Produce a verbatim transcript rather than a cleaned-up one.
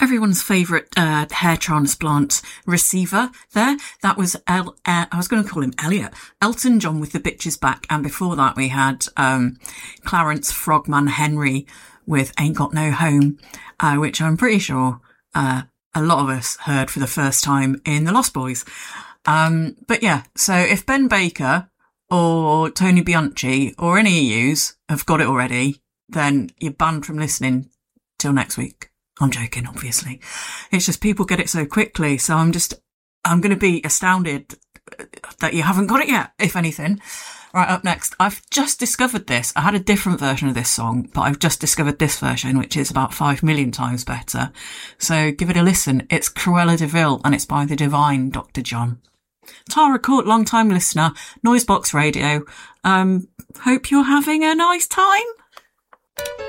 everyone's favourite uh, hair transplant receiver there. That was, El- uh, I was going to call him Elliot. Elton John with The Bitches Back. And before that we had um, Clarence Frogman Henry with Ain't Got No Home, uh, which I'm pretty sure uh, a lot of us heard for the first time in The Lost Boys. Um, but yeah, so if Ben Baker or Tony Bianchi or any of yous have got it already, then you're banned from listening till next week. I'm joking, obviously. It's just people get it so quickly. So I'm just, I'm going to be astounded that you haven't got it yet, if anything. Right, up next, I've just discovered this. I had a different version of this song, but I've just discovered this version, which is about five million times better. So give it a listen. It's Cruella de Vil, and it's by the divine Doctor John. Tara Court, long-time listener, Noisebox Radio. Um, hope you're having a nice time.